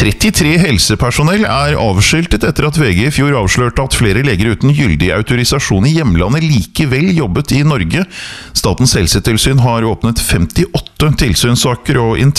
33 helsepersonell avskiltet etter at VG i fjor avslørte at flere leger uten gyldig autorisasjon i hjemlandet likevel jobbet i Norge. Statens helsetilsyn har åpnet 58 tilsynssaker og